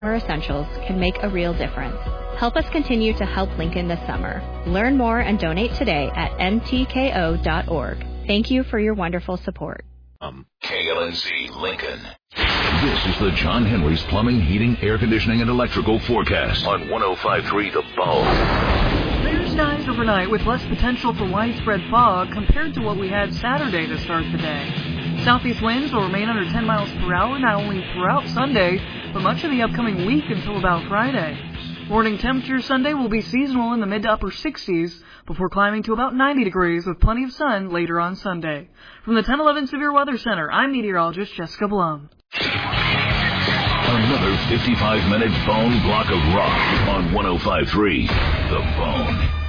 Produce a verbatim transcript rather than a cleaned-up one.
Summer essentials can make a real difference. Help us continue to help Lincoln this summer. Learn more and donate today at n t k o dot org. Thank you for your wonderful support. Um, K L N Z Lincoln. This is the John Henry's Plumbing, Heating, Air Conditioning, and Electrical forecast on one oh five point three The Bone. Clear skies overnight with less potential for widespread fog compared to what we had Saturday to start the day. Southeast winds will remain under ten miles per hour not only throughout Sunday, but much of the upcoming week until about Friday. Morning temperatures Sunday will be seasonal in the mid to upper sixties before climbing to about ninety degrees with plenty of sun later on Sunday. From the ten eleven Severe Weather Center, I'm meteorologist Jessica Blum. Another fifty-five minute Bone block of rock on one oh five point three The Bone.